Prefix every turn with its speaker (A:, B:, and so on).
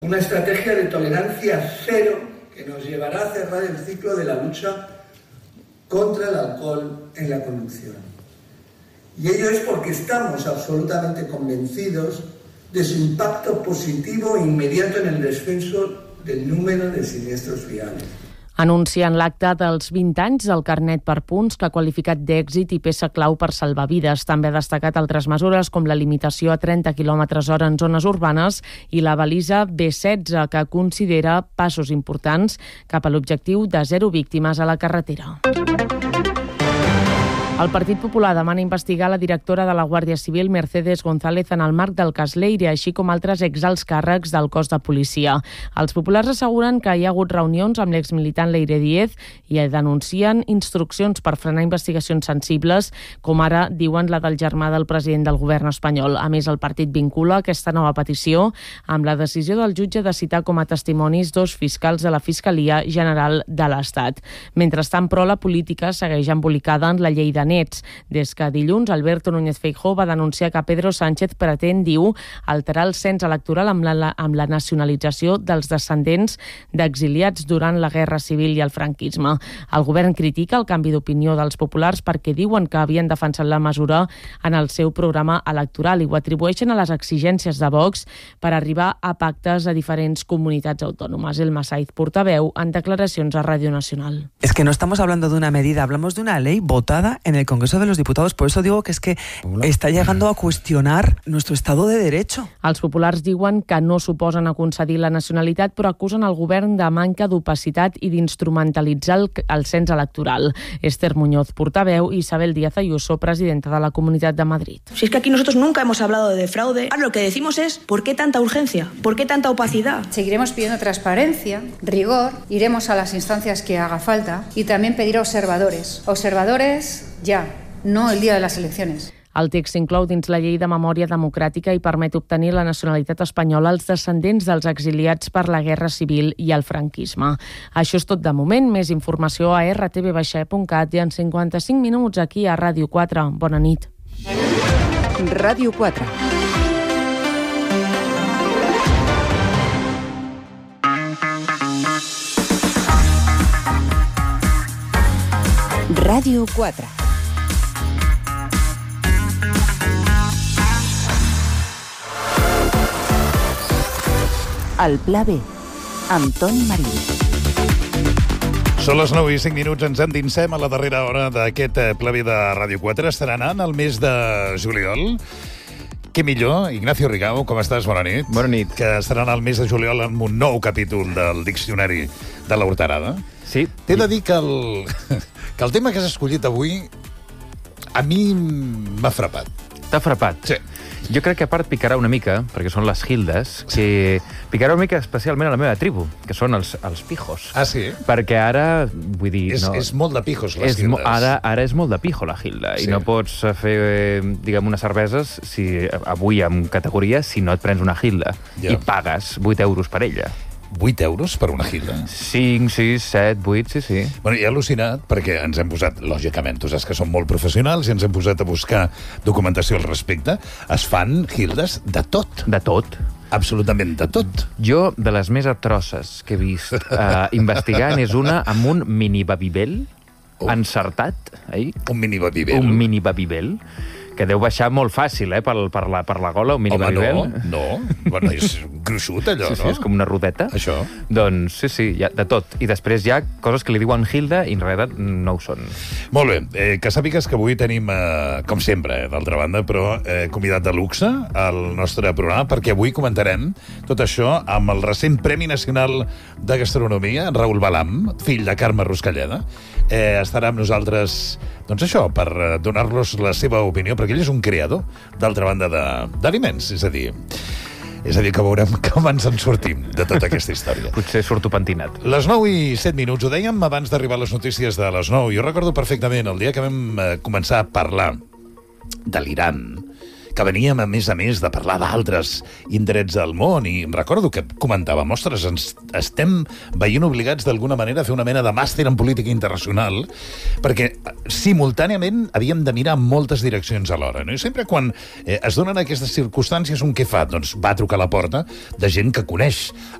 A: Una estrategia de tolerancia cero que nos llevará a cerrar el ciclo de la lucha contra el alcohol en la conducción. Y ello es porque estamos absolutamente convencidos de su impacto positivo e inmediato en el descenso del número de siniestros viales.
B: Anuncien l'acte dels 20 anys del carnet per punts, que ha qualificat d'èxit i peça clau per salvar vides. També ha destacat altres mesures com la limitació a 30 km/h en zones urbanes i la balisa B16, que considera passos importants cap a l'objectiu de 0 víctimes a la carretera. El Partit Popular demana investigar la directora de la Guàrdia Civil, Mercedes González, en el marc del cas Leire, així com altres exalts càrrecs del cos de policia. Els populars asseguren que hi ha hagut reunions amb l'exmilitant Leire Díez i denuncien instruccions per frenar investigacions sensibles, com ara diuen la del germà del president del govern espanyol. A més, el partit vincula aquesta nova petició amb la decisió del jutge de citar com a testimonis 2 fiscals de la Fiscalia General de l'Estat. Mentrestant, però, la política segueix embolicada en la llei de nets. Des que dilluns Alberto Núñez Feijóo va denunciar que Pedro Sánchez pretén, diu, alterar el cens electoral amb la nacionalització dels descendents d'exiliats durant la Guerra Civil i el franquisme. El govern critica el canvi d'opinió dels populars perquè diuen que havien defensat la mesura en el seu programa electoral i ho atribueixen a les exigències de Vox per arribar a pactes a diferents comunitats autònomes. Elma Saiz, portaveu, en declaracions a Radio Nacional.
C: Es que no estamos hablando de una medida, hablamos de una ley votada en el Congreso de los Diputados. Por eso digo que es que está llegando a cuestionar nuestro Estado de Derecho.
B: Els populars diuen que no suposen a concedir la nacionalitat, però acusen el govern de manca d'opacitat i d'instrumentalitzar el cens electoral. Esther Muñoz, portaveu, i Isabel Díaz Ayuso, presidenta de la Comunitat de Madrid.
D: Si es que aquí nosotros nunca hemos hablado de fraude, ahora lo que decimos es ¿por qué tanta urgencia? ¿Por qué tanta opacidad?
E: Seguiremos pidiendo transparencia, rigor, iremos a las instancias que haga falta y también pedir observadores. Observadores ja, no el dia de les eleccions.
B: El text inclou dins la llei de memòria democràtica i permet obtenir la nacionalitat espanyola als descendents dels exiliats per la Guerra Civil i el franquisme. Això és tot de moment. Més informació a rtv.cat i en 55 minuts aquí a Ràdio 4. Bona nit.
F: Ràdio 4. Ràdio 4. El Pla B, amb Toni Marí.
G: Són les 9:05, ens endinsem a la darrera hora d'aquest Pla B de Ràdio 4. Estrenant el mes de juliol. Què millor, Ignacio Rigau, com estàs? Bona nit.
H: Bona nit.
G: Que estrenant el mes de juliol amb un nou capítol del Diccionari de l'Horterada.
H: Sí.
G: T'he de dir que el tema que has escollit avui a mi m'ha frapat.
H: T'ha frapat?
G: Sí.
H: Jo crec que a part picarà una mica, perquè són les Hildes, que picarà una mica especialment a la meva tribu, que són els pijos.
G: Ah, sí?
H: Perquè ara, vull dir...
G: És molt de pijos, les Hildes.
H: Ara és molt de pijo, la Hilda, sí. I no pots fer, diguem, unes cerveses avui en categoria si no et prens una Hilda. Ja. I pagues 8 euros per ella.
G: 8 euros per una Hilda?
H: 5, 6, 7, 8, sí.
G: Bueno, he al·lucinat perquè ens hem posat, lògicament, tu saps que som molt professionals i ens hem posat a buscar documentació al respecte. Es fan Hildes de tot.
H: De tot.
G: Absolutament de tot.
H: Jo, de les més atroses que he vist investigant, és una amb un mini babibel encertat.
G: Un mini babibel?
H: Un mini babibel. Que deu baixar molt fàcil, per la gola, un mini babibel.
G: Home, no. Bueno, és gruixut, allò, no?
H: Sí, és com una rodeta.
G: Això.
H: Doncs sí, hi ha de tot. I després hi ha coses que li diuen Hilda i en realitat no ho són.
G: Molt bé. Que sàpigues que avui tenim, com sempre, d'altra banda, però convidat de luxe al nostre programa, perquè avui comentarem tot això amb el recent Premi Nacional de Gastronomia, Raül Balam, fill de Carme Ruscalleda. Estarà amb nosaltres, doncs això, per donar-los la seva opinió, perquè ell és un creador, d'altra banda, d'aliments, és a dir, que veurem com ens en sortim de tota aquesta història.
H: Potser surto pentinat.
G: Les 9:07, ho dèiem abans d'arribar a les notícies de les 9. Jo recordo perfectament el dia que vam començar a parlar de l'Iran, que veníem, a més, de parlar d'altres indrets del món, i recordo que comentàvem, ostres, ens estem veient obligats d'alguna manera a fer una mena de màster en política internacional, perquè simultàniament havíem de mirar en moltes direccions alhora, no? I sempre quan es donen aquestes circumstàncies, un què fa? Doncs va a trucar a la porta de gent que coneix